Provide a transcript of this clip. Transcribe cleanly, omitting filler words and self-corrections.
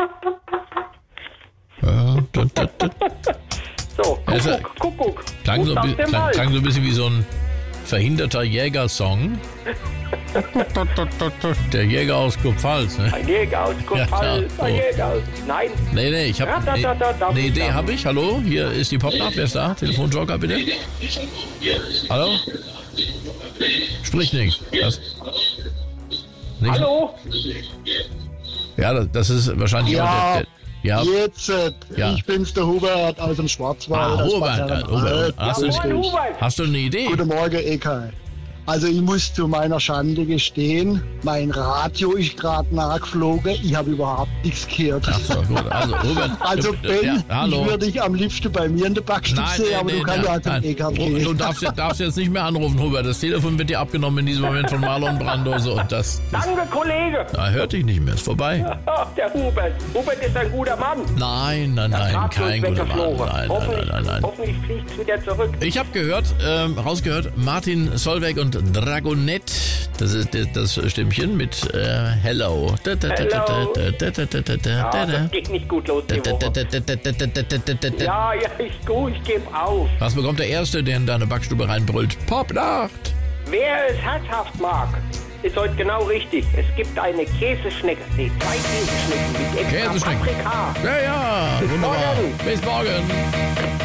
Ja, So, Also, Kuckuck. klang so Ruf aus dem Wald. ein bisschen wie so ein verhinderter Jägersong. Der Jäger aus Kurpfalz, ne? Ein Jäger aus Kurpfalz, Ja, ein so. Jäger aus... Nein, Nee, ich hab eine Idee, habe ich. Hallo, hier ist die Popnacht. Wer ist da? Telefonjoker, bitte. Hallo? Sprich nicht. Nicht? hallo? Ja, das ist wahrscheinlich Ja. jemand, der ja. Jetzt, Ja. ich bin's, der Hubert aus dem Schwarzwald. aus Hubert, Bad Hubert. Herrenalb. Hast du, Grüß Moin, dich. Hubert. hast du eine Idee? Guten Morgen, Eka. Also ich muss zu meiner Schande gestehen, mein Radio ist gerade nachgeflogen. Ich habe überhaupt nichts gehört. Ach so, gut. Also, Hubert. Also Ben, ja, ich hallo. würde dich am liebsten bei mir in der Backstube sehen, aber du kannst ja zum Eka Du gehen. darfst jetzt nicht mehr anrufen, Hubert. Das Telefon wird dir abgenommen in diesem Moment von Marlon Brando. Und das Danke, Kollege. hört dich nicht mehr. Ist vorbei. Ach, der Hubert. Hubert ist ein guter Mann. Nein, Radio kein ist guter Mann. weggeflogen. Nein. Hoffentlich fliegt es wieder zurück. Ich habe rausgehört, Martin Solveig und Dragonett. Das Stimmchen mit Hello. Ja, das geht nicht gut los die Woche. Ja, ich gebe auf. Was bekommt der Erste, der in deine Backstube reinbrüllt? Popnacht! Wer es herzhaft mag, ist heute genau richtig. Es gibt eine Käseschnecke. Nee, 2 Käseschnecken mit extra Käseschnecken. Paprika. Ja, Bis wunderbar. morgen. Bis morgen.